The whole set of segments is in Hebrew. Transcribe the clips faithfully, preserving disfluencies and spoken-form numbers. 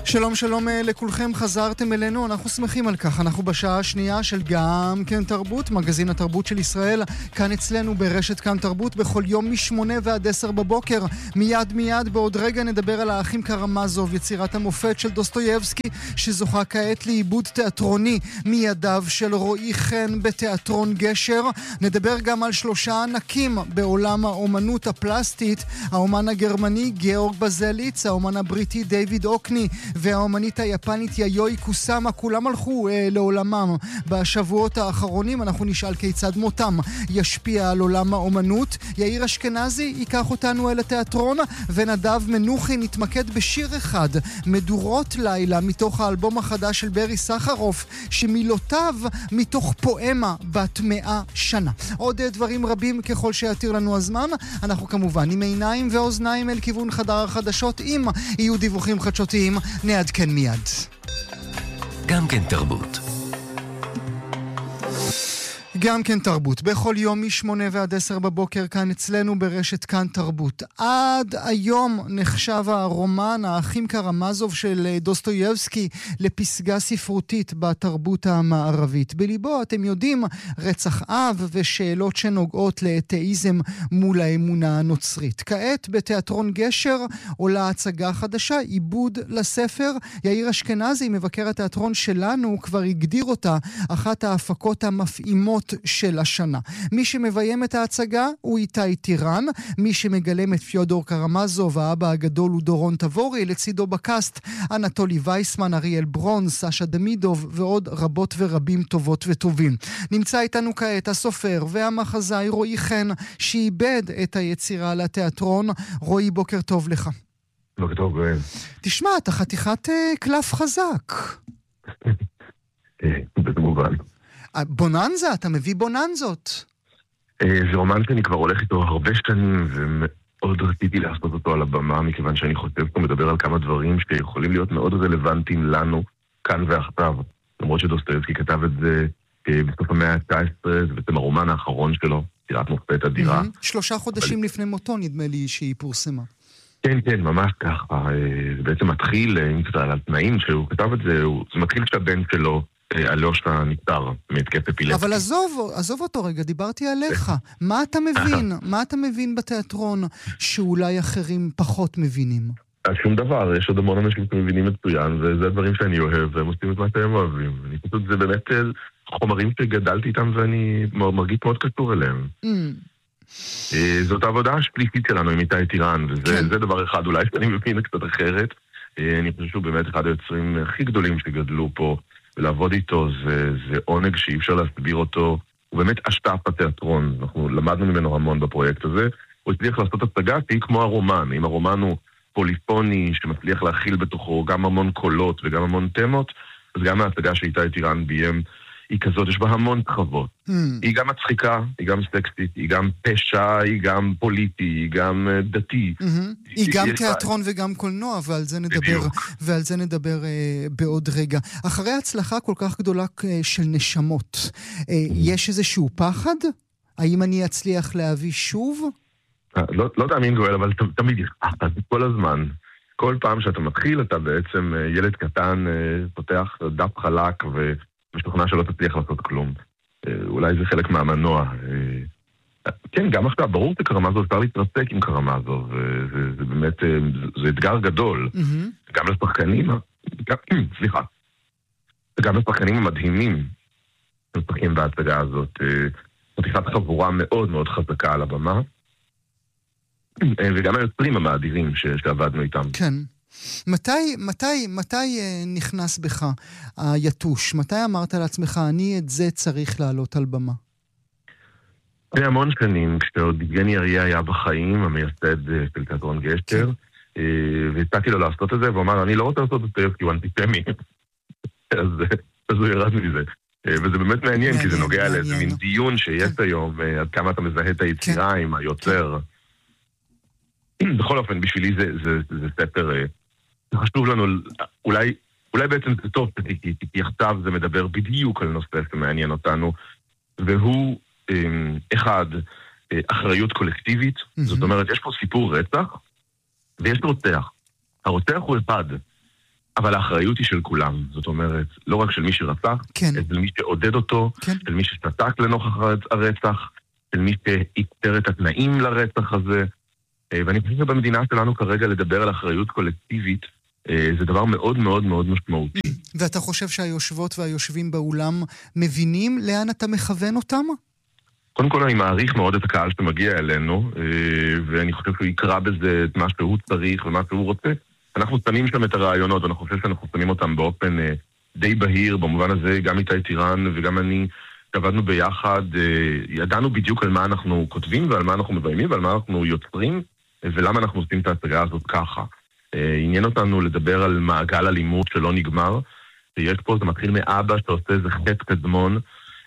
שלום שלום לכולכם, חזרתם אלינו, אנחנו שמחים על כך. אנחנו בשעה השנייה של גם כן תרבות, מגזין התרבות של ישראל, כאן אצלנו ברשת כאן תרבות, בכל יום משמונה ועד עשר בבוקר. מיד מיד בעוד רגע נדבר על האחים קרמזוב, יצירת המופת של דוסטויבסקי, שזוכה כעת לעיבוד תיאטרוני מידיו של רועי חן בתיאטרון גשר. נדבר גם על שלושה ענקים בעולם האומנות הפלסטית, האומן הגרמני גיאורג בזליץ, האומן הבריטי דיוויד אוקני, והאומנית היפנית יאיוי קוסאמה. כולם הלכו אה, לעולמם בשבועות האחרונים. אנחנו נשאל כיצד מותם ישפיע על עולם האומנות. יאיר אשכנזי ייקח אותנו אל התיאטרון, ונדב מנוחי נתמקד בשיר אחד, מדורות לילה, מתוך האלבום החדש של ברי סחרוף, שמילותיו מתוך פואמה בת מאה שנה. עוד דברים רבים ככל שיתיר לנו הזמן. אנחנו כמובן עם עיניים ואוזניים אל כיוון חדר החדשות. אם יהיו דיווחים חדשותיים נעדכן מיד. גם כן תרבות. גם כן תרבות, בכל יום משמונה ועד עשר בבוקר כאן אצלנו ברשת כאן תרבות. עד היום נחשב הרומן האחים קרמזוב של דוסטויבסקי לפסגה ספרותית בתרבות המערבית. בליבו, אתם יודעים, רצח אב ושאלות שנוגעות לאתאיזם מול האמונה הנוצרית. כעת בתיאטרון גשר עולה הצגה חדשה, עיבוד לספר. יאיר אשכנזי, מבקר התיאטרון שלנו, כבר הגדיר אותה אחת ההפקות המפעימות של השנה. מי שמביים את ההצגה הוא איתי טירן, מי שמגלם את פיודור קרמזוב, האבא הגדול הוא דורון תבורי, לצידו בקאסט אנטולי וייסמן, אריאל ברון, סשה דמידוב ועוד רבות ורבים טובות וטובים. נמצא איתנו כעת הסופר והמחזאי רועי חן, שאיבד את היצירה לתיאטרון. רועי, בוקר טוב לך. בוקר טוב, גואל. תשמע, אתה חתיכת קלף חזק. במובן. בוננזה, אתה מביא בוננזות. זה רומן שאני כבר הולך איתו הרבה שנים, ומאוד רציתי לעשות אותו על הבמה, מכיוון שאני חושב פה מדבר על כמה דברים שיכולים להיות מאוד רלוונטיים לנו, כאן ועכשיו. למרות שדוסטויבסקי כתב את זה בסוף המאה ה-תשע עשרה, זה בעצם הרומן האחרון שלו, יצירת מופת אדירה. שלושה חודשים לפני מותו נדמה לי שהיא פורסמה. כן, כן, ממש ככה. זה בעצם מתחיל, אם קצת על התנאים שהוא כתב את זה, זה מתחיל כשהבן שלו, אלושה נפטר מהתקף אפילפטי. אבל עזוב, עזוב אותו רגע, דיברתי עליך. מה אתה מבין? מה אתה מבין בתיאטרון שאולי אחרים פחות מבינים? שום דבר, יש עוד המון אנשים שמבינים מצוין, וזה הדברים שאני אוהב, והם עושים את מה שהם אוהבים. אני פשוט, זה באמת חומרים שגדלתי איתם ואני מרגיש מאוד קשור אליהם. זאת העבודה השלישית שלנו עם איתי טירן, וזה דבר אחד אולי שאני מבין קצת אחרת. אני חושב שהוא באמת אחד היוצרים הכי גדולים שגדלו פה, ולעבוד איתו זה, זה עונג שאי אפשר להסביר אותו. הוא באמת השת"פ התיאטרון. אנחנו למדנו ממנו המון בפרויקט הזה. הוא הצליח לעשות הצגה שהיא כמו הרומן. אם הרומן הוא פוליפוני שמצליח להכיל בתוכו גם המון קולות וגם המון תמות, אז גם ההצגה שאיתי טירן ביים היא כזאת, יש בה המון תחוות. Mm. היא גם מצחיקה, היא גם סקסית, היא גם פשע, היא גם פוליטי, היא גם uh, דתי. Mm-hmm. היא, היא גם תיאטרון לה... וגם קולנוע, ועל זה נדבר, ועל זה נדבר uh, בעוד רגע. אחרי הצלחה כל כך גדולה uh, של נשמות, uh, mm. יש איזשהו פחד? האם אני אצליח להביא שוב? לא, לא תאמין גואל, אבל ת, תמיד יש פחד, כל הזמן. כל פעם שאתה מתחיל, אתה בעצם uh, ילד קטן, uh, פותח דף חלק ו... משתוכנה שלא תצליח לעשות כלום. אולי זה חלק מהמנוע. כן, גם עכשיו, ברור שקרמזוב אפשר להתרסק עם קרמזוב, זה, זה באמת, זה אתגר גדול. Mm-hmm. גם לשחקנים, גם, סליחה, גם לשחקנים המדהימים, לשחקים בהצגה הזאת, חתיכת חבורה מאוד מאוד חזקה על הבמה, וגם היוצרים המאדירים שעבדנו איתם. כן. מתי, מתי, מתי נכנס בך היתוש? מתי אמרת לעצמך, אני את זה צריך לעלות על במה? זה המון שנים, כשעוד יבגני אריה היה בחיים, המייסד של תיאטרון גשר, והצעתי לו לעשות את זה, והוא אמר, אני לא רוצה לעשות את זה כי הוא אנטישמי. אז הוא ירד מזה. וזה באמת מעניין, כי זה נוגע לאיזה מין דיון שיש היום, עד כמה אתה מזהה את היצירה עם היוצר. בכל אופן, בשבילי זה, זה, זה ספר, זה חשוב לנו, אולי, אולי בעצם זה טוב, כי, כי עכשיו זה מדבר בדיוק על נושא שמעניין אותנו, והוא, אחד, אחריות קולקטיבית, mm-hmm. זאת אומרת, יש פה סיפור רצח, ויש רוצח. הרוצח הוא אחד, אבל האחריות היא של כולם. זאת אומרת, לא רק של מי שרצח, כן. אלא של מי שעודד אותו, כן. של מי ששתק לנוכח הרצח, של מי שיצר את התנאים לרצח הזה. ואני חושב שבמדינה שלנו כרגע לדבר על אחריות קולקטיבית, זה דבר מאוד מאוד מאוד משמעותי. ואתה חושב שהיושבות והיושבים באולם מבינים לאן אתה מכוון אותם? קודם כל אני מעריך מאוד את הקהל שמגיע אלינו, ואני חושב שהוא יקרא בזה את מה שהוא צריך ומה שהוא רוצה. אנחנו שמים שם את הרעיונות, ואני חושב שאנחנו שמים אותם באופן די בהיר, במובן הזה גם איתי טירן וגם אני עבדנו ביחד, ידענו בדיוק על מה אנחנו כותבים ועל מה אנחנו מביימים ועל מה אנחנו יוצרים, ולמה אנחנו עושים את ההצגה הזאת ככה. עניין אותנו לדבר על מעגל אלימות שלא נגמר, שיש פה, זה מתחיל מאבא שעושה איזה חטא קדמון,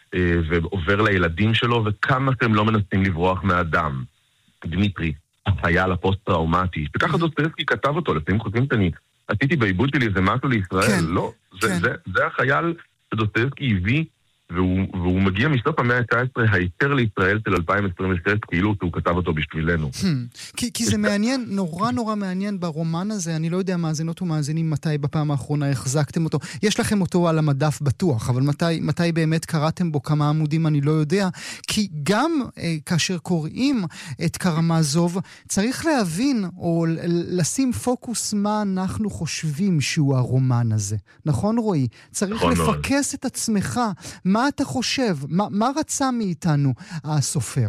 ועובר לילדים שלו, וכמה שהם לא מנסים לברוח מהאדם. דמיטרי, החייל הפוסט-טראומטי, וככה דוסטויבסקי כתב אותו, לפעמים חושבים שאני עשיתי בעיבוד שלי איזה משהו לישראל, כן, לא, זה, כן. זה, זה החייל שדוסטויבסקי הביא, והוא, והוא מגיע מסוף המאה ה-תשע עשרה, היתר לישראל של אלפיים עשרים ושש, כאילו שהוא כתב אותו בשבילנו. כי, כי זה מעניין, נורא נורא מעניין ברומן הזה, אני לא יודע מאזינות ומאזינים מתי בפעם האחרונה החזקתם אותו. יש לכם אותו על המדף בטוח, אבל מתי, מתי באמת קראתם בו כמה עמודים אני לא יודע, כי גם אה, כאשר קוראים את קרמזוב, צריך להבין או לשים פוקוס מה אנחנו חושבים שהוא הרומן הזה. נכון רועי? צריך נכון לפקס את עצמך, מה אתה חושב? מה, מה רצה מאיתנו הסופר?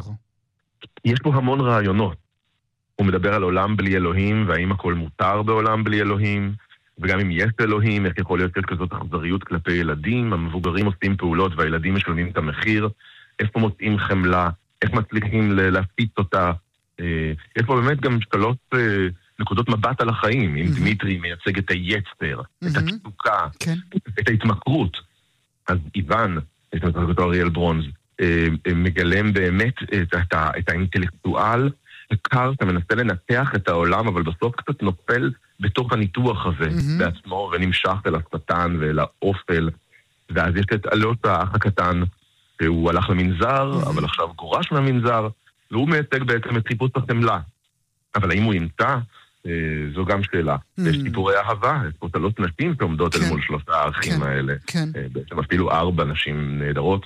יש פה המון רעיונות. הוא מדבר על עולם בלי אלוהים, והאם הכל מותר בעולם בלי אלוהים, וגם אם יש אלוהים, איך יכול להיות כזאת אכזריות כלפי ילדים, המבוגרים עושים פעולות והילדים משלמים את המחיר, איפה מוצאים חמלה, איך מצליחים להפיץ אותה. יש פה באמת גם שלוש נקודות מבט על החיים, אם דמיטרי מייצג את היצר, את התשוקה, את ההתמכרות. אז איוון, יש לנו אותו אריאל ברונז, מגלם באמת את, ה, את האינטלקטואל הקר, שמנסה לנתח את העולם, אבל בסוף קצת נופל בתוך הניתוח הזה mm-hmm. בעצמו, ונמשך אל השטן ואל האופל. ואז יש את עלות האח הקטן, שהוא הלך למנזר, mm-hmm. אבל עכשיו גורש מהמנזר, והוא מייצג בעצם את חיפוש החמלה. אבל האם הוא ימצא? זו גם שאלה. Mm. יש סיפורי אהבה, יש פה שלוש נשים שעומדות כן. אל מול שלושה האחים כן. האלה. כן. בעצם אפילו ארבע נשים נהדרות.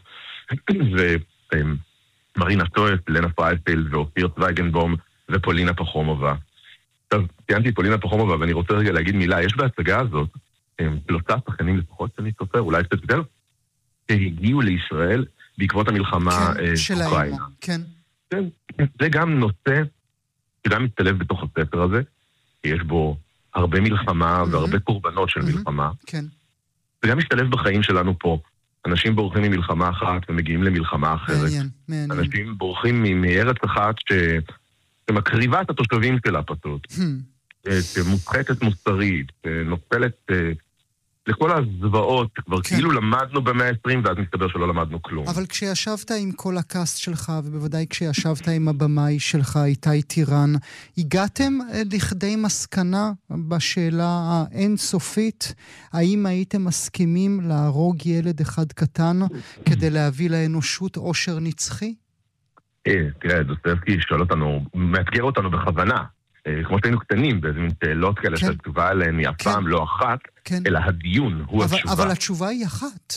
ומרינה טויס, לנה פרייפילד ואופיר צוויגנבום ופולינה פחומובה. עכשיו, ציינתי את פולינה פחומובה, ואני רוצה רגע להגיד מילה. יש בהצגה הזאת, שלושה שחקנים לפחות שאני סופר, אולי קצת יותר, שהגיעו לישראל בעקבות המלחמה כן, אוקראינה. כן. כן. זה גם נושא שגם מצטלב בתוך הספר הזה, יש בו הרבה מלחמה mm-hmm. והרבה קורבנות של mm-hmm. מלחמה. כן. וגם משתלב בחיים שלנו פה. אנשים בורחים ממלחמה אחת ומגיעים למלחמה אחרת. מעניין, מעניין. אנשים בורחים מארץ אחת ש... שמקריבה את התושבים שלה פשוט. Mm-hmm. שמופחתת מוסרית, נופלת לכל הזוועות, כבר כן. כאילו למדנו במאה ה-עשרים, ואז מסתבר שלא למדנו כלום. אבל כשישבת עם כל הקאסט שלך, ובוודאי כשישבת עם הבמאי שלך, איתי טירן, הגעתם לכדי מסקנה בשאלה האינסופית, האם הייתם מסכימים להרוג ילד אחד קטן, כדי להביא לאנושות עושר נצחי? אה, תראה, דוסטויבסקי שואל אותנו, מאתגר אותנו בכוונה. כמו שהיינו קטנים, באיזה מין שאלות כאלה כן. שהתשובה עליהן היא אף פעם כן. לא אחת, כן. אלא הדיון הוא אבל, התשובה. אבל התשובה היא אחת.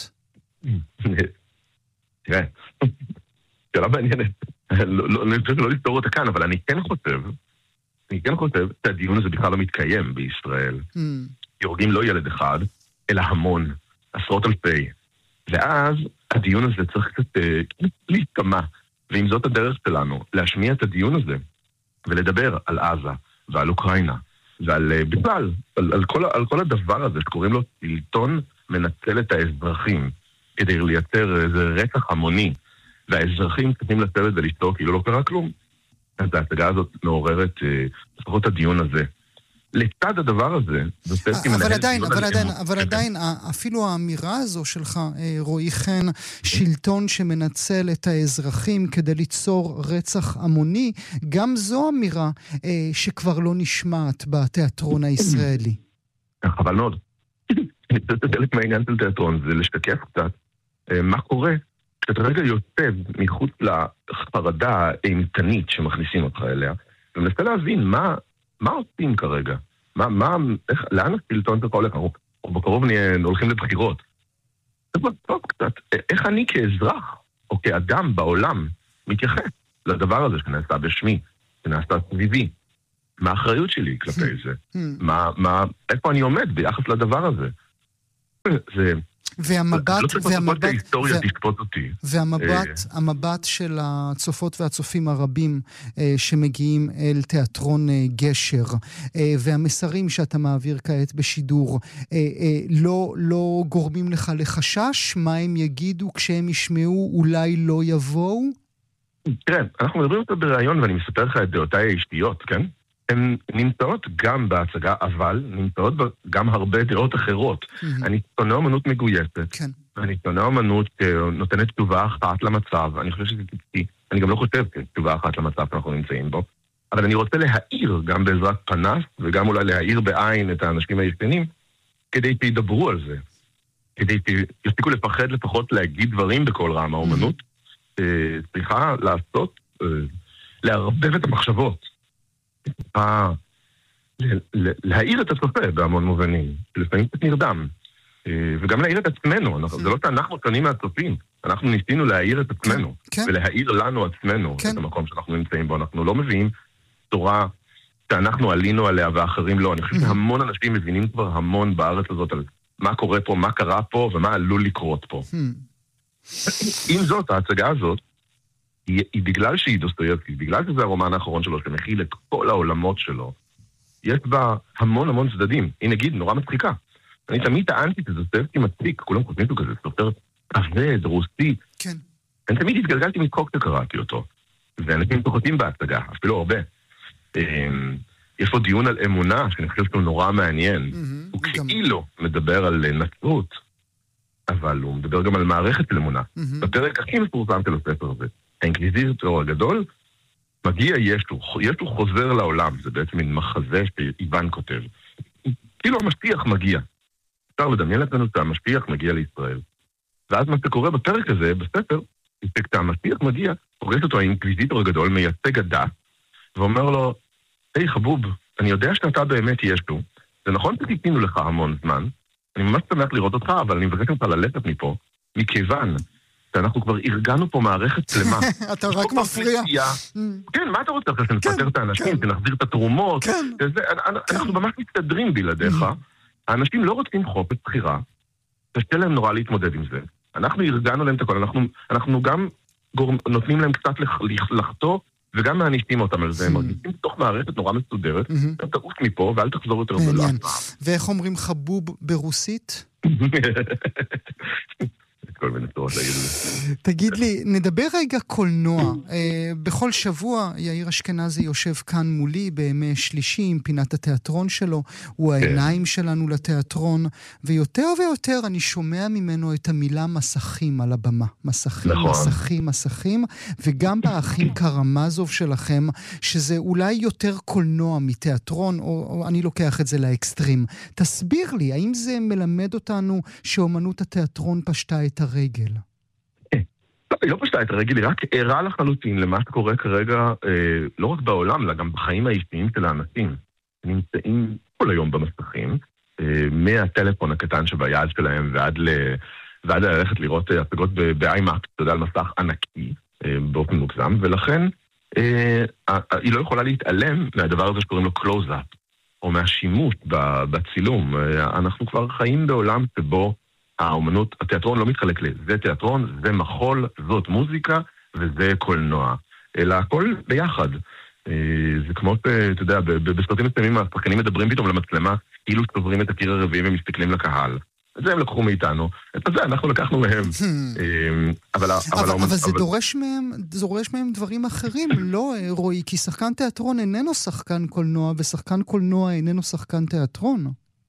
תראה, שאלה מעניינת. אני חושב שלא לפתור אותה כאן, אבל אני כן חושב, אני כן חושב שהדיון הזה בכלל לא מתקיים בישראל. Mm. יורגים לא ילד אחד, אלא המון, עשרות אלפי. ואז הדיון הזה צריך קצת להתקמה. ואם זאת הדרך שלנו, להשמיע את הדיון הזה, ולדבר על עזה ועל אוקראינה ועל בכלל, על, על, כל, על כל הדבר הזה שקוראים לו שלטון מנצל את האזרחים כדי לייצר איזה רצח המוני, והאזרחים צריכים לשבת ולשתוק כאילו לא קרה כלום. אז ההצגה הזאת מעוררת לפחות אה, הדיון הזה. לצד הדבר הזה, אבל עדיין, אבל עדיין, אבל עדיין, אפילו האמירה הזו שלך, רועי חן, שלטון שמנצל את האזרחים כדי ליצור רצח המוני, גם זו אמירה שכבר לא נשמעת בתיאטרון הישראלי. חבל מאוד. זה חלק מהעניין של תיאטרון, זה לשתקף קצת מה קורה כשאתה רגע יוצא מחוץ לחרדה האימתנית שמכניסים אותך אליה, ומנסה להבין מה מה עושים כרגע? מה, מה, איך, לאן הסילטון צריך הולך? אנחנו בקרוב הולכים לבחירות. זה בסוף קצת, איך אני כאזרח, או כאדם בעולם, מתייחס לדבר הזה שנעשה בשמי, שנעשה סביבי. מה האחריות שלי כלפי זה? מה, מה, איפה אני עומד ביחס לדבר הזה? זה... והמבט, לא צריך והמבט, ההיסטוריה ו... תשפוט אותי. והמבט, המבט של הצופות והצופים הרבים אה, שמגיעים אל תיאטרון אה, גשר, אה, והמסרים שאתה מעביר כעת בשידור, אה, אה, לא, לא גורמים לך לחשש? מה הם יגידו כשהם ישמעו, אולי לא יבואו? תראה, אנחנו מדברים אותו בראיון ואני מספר לך את דעותיי האישיות, כן? הן נמצאות גם בהצגה, אבל נמצאות גם הרבה דעות אחרות. Mm-hmm. אני שונא אומנות מגויסת. כן. אני שונא אומנות שנותנת תשובה אחת למצב. אני חושב שזה טיפשי. אני גם לא חושב תשובה אחת למצב שאנחנו נמצאים בו. אבל אני רוצה להעיר גם בעזרת פנס, וגם אולי להעיר בעין את האנשים הישנים, כדי שידברו על זה. כדי שיספיקו לפחד לפחות להגיד דברים בכל רם. האומנות mm-hmm. צריכה לעשות, להרבב את המחשבות. להעיר את הצופה בהמון מובנים, לפעמים קצת נרדם, וגם להעיר את עצמנו. זה לא שאנחנו שונים מהצופים, אנחנו ניסינו להעיר את עצמנו, ולהעיר לנו עצמנו את המקום שאנחנו נמצאים בו. אנחנו לא מביאים תורה שאנחנו עלינו עליה ואחרים לא. אני חושב שהמון אנשים מבינים כבר המון בארץ הזאת על מה קורה פה, מה קרה פה ומה עלול לקרות פה. עם זאת, ההצגה הזאת היא, היא בגלל שהיא דוסטויבסקי, בגלל שזה הרומן האחרון שלו, שמכיל את כל העולמות שלו, יש בה המון המון צדדים. היא נגיד נורא מצחיקה. אני תמיד טענתי שזה דוסטויבסקי מצחיק, כולם חושבים שהוא כזה סופר כבד, רוסי. כן. אני תמיד התגלגלתי מקוק שקראתי אותו, ואנשים צוחקים בהצגה, אפילו הרבה. יש פה דיון על אמונה, שאני חושב שהוא נורא מעניין. הוא כאילו מדבר על נצרות, אבל הוא מדבר גם על מערכת של אמונה. בפרק הכי מפורסם של הספר הזה, האינקוויזיטור הגדול, מגיע ישו, ישו חוזר לעולם, זה בעצם מין מחזה שאיבן כותב. כאילו המשפיח מגיע. אפשר לדמיין לנו שהמשפיח מגיע לישראל. ואז מה שקורה בפרק הזה, בספר, כשהמשפיח מגיע, פוגש אותו האינקוויזיטור הגדול, מייצג הדת, ואומר לו, היי חבוב, אני יודע שאתה באמת ישו, זה נכון שתיתינו לך המון זמן, אני ממש שמח לראות אותך, אבל אני מבקש אותך ללכת מפה, מכיוון שאנחנו כבר ארגנו פה מערכת שלמה. אתה רק מפריע. כן, מה אתה רוצה? שנפטר את האנשים, שנחזיר את התרומות. אנחנו ממש מסתדרים בלעדיך. האנשים לא רוצים חופש בחירה, קשה להם נורא להתמודד עם זה. אנחנו ארגנו להם את הכל, אנחנו גם נותנים להם קצת לחטוא, וגם מענישים אותם על זה. הם מרגישים בתוך מערכת נורא מסודרת, אתה תעוף מפה ואל תחזור יותר בלעד. ואיך אומרים חבוב ברוסית? כל מיני צורות להגיד את זה. תגיד לי, נדבר רגע קולנוע. בכל שבוע יאיר אשכנזי יושב כאן מולי בימי שלישי עם פינת התיאטרון שלו, הוא העיניים שלנו לתיאטרון, ויותר ויותר אני שומע ממנו את המילה מסכים על הבמה. מסכים, מסכים, מסכים, וגם באחים קרמזוב שלכם, שזה אולי יותר קולנוע מתיאטרון, או אני לוקח את זה לאקסטרים. תסביר לי, האם זה מלמד אותנו שאומנות התיאטרון פשטה את הרגל? היא לא פשטה את הרגל, היא רק ערה לחלוטין למה שקורה כרגע, לא רק בעולם, אלא גם בחיים האישיים של האנשים. נמצאים כל היום במסכים, מהטלפון הקטן שביד שלהם ועד ללכת לראות הצגות באיימקס, אתה יודע, על מסך ענקי, באופן מוגזם, ולכן היא לא יכולה להתעלם מהדבר הזה שקוראים לו קלוז-אפ, או מהשימוש בצילום. אנחנו כבר חיים בעולם שבו האומנות, התיאטרון לא מתחלק לזה, זה תיאטרון, זה מחול, זאת מוזיקה, וזה קולנוע. אלא הכל ביחד. זה כמו, אתה יודע, בסרטים מסוימים השחקנים מדברים פתאום למצלמה, כאילו סוברים את הקיר הרביעי ומסתכלים לקהל. את זה הם לקחו מאיתנו. את זה אנחנו לקחנו מהם. אבל זה דורש מהם, דורש מהם דברים אחרים, לא רואי, כי שחקן תיאטרון איננו שחקן קולנוע, ושחקן קולנוע איננו שחקן תיאטרון.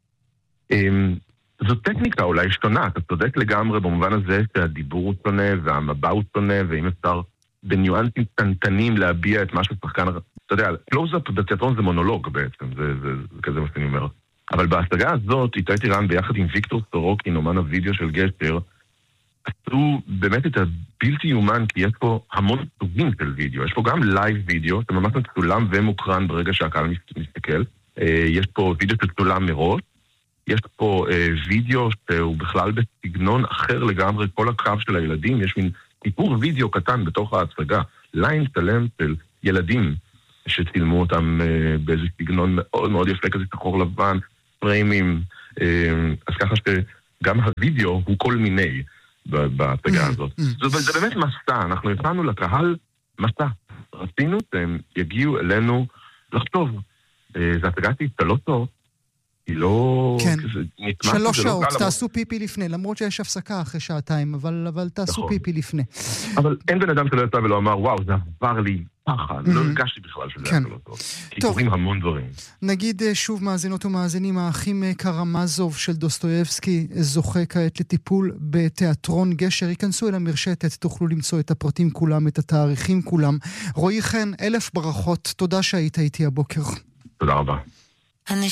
זו טכניקה אולי שונה, אתה צודק לגמרי במובן הזה שהדיבור הוא שונה והמבע הוא שונה, ואם אפשר בניואנסים קטנטנים להביע את מה ששחקן, אתה יודע, קלוז-אפ בתיאטרון זה מונולוג בעצם, זה, זה, זה כזה מה שאני אומר. אבל בהצגה הזאת, איתי טירן ביחד עם ויקטור סורוקין, אומן הווידאו של גשר, עשו באמת את הבלתי יומן, כי יש פה המון סוגים של וידאו, יש פה גם לייב וידאו, זה ממש מצולם ומוקרן ברגע שהקהל מסתכל, יש פה וידאו שצולם מראש, יש פה אה, וידאו שהוא בכלל בסגנון אחר לגמרי, כל הקרב של הילדים, יש מין סיפור וידאו קטן בתוך ההצגה, ליין שלם של ילדים שצילמו אותם אה, באיזה סגנון מאוד מאוד יפה כזה, שחור לבן, פריימים, אה, אז ככה שגם הוידאו הוא כל מיני בהצגה הזאת. זה, זה באמת מסע, אנחנו יצאנו לקהל מסע, רצינו שהם יגיעו אלינו לחטוב. זה הצגה לא טוב, היא לא... כן, שלוש שעות, תעשו פיפי לפני, למרות שיש הפסקה אחרי שעתיים, אבל תעשו פיפי לפני. אבל אין בן אדם שלא יצא ולא אמר, וואו, זה עבר לי פחד, לא הרגשתי בכלל שזה היה לא טוב. כי קוראים המון דברים. נגיד שוב מאזינות ומאזינים, האחים קרמזוב של דוסטויבסקי זוכה כעת לטיפול בתיאטרון גשר, ייכנסו אל המרשתת, תוכלו למצוא את הפרטים כולם, את התאריכים כולם. רועי חן, אלף ברכות, תודה שהיית איתי הבוקר. תודה רבה.